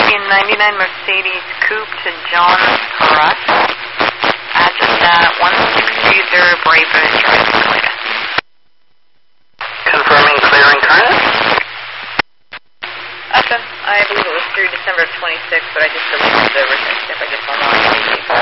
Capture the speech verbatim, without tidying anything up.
be a ninety-nine Mercedes Coupe to John Russ. Address at one six two zero Brayford Drive, Clear. Confirming clear and current. Awesome. I believe it was through December of twenty-six, but I just deleted the return step. I just went on.